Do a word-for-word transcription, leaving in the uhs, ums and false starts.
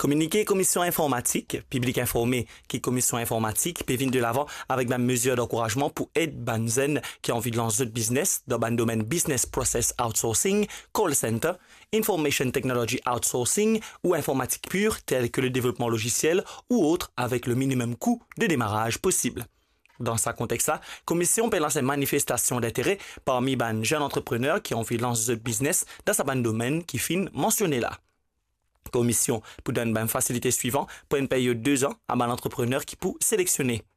Communiquer commission informatique, public informé qui commission informatique, peut venir de l'avant avec ma mesure d'encouragement pour aider Banzen qui a envie de lancer de business dans le domaine business process outsourcing, call center, information technology outsourcing ou informatique pure telle que le développement logiciel ou autre avec le minimum coût de démarrage possible. Dans ce contexte-là, Commission peut lancer une manifestation d'intérêt parmi les jeunes entrepreneurs qui ont envie de lancer de business dans ce domaine qui fin mentionné là. Commission pour donner une facilité suivante pour une période de deux ans à l'entrepreneur qui peut sélectionner.